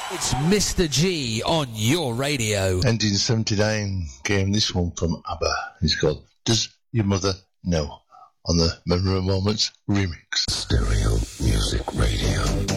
It's Mr. G on your radio. And in 79 came this one from ABBA. It's called Does Your Mother Know? On the Memorable Moments remix. Stereo Music Radio.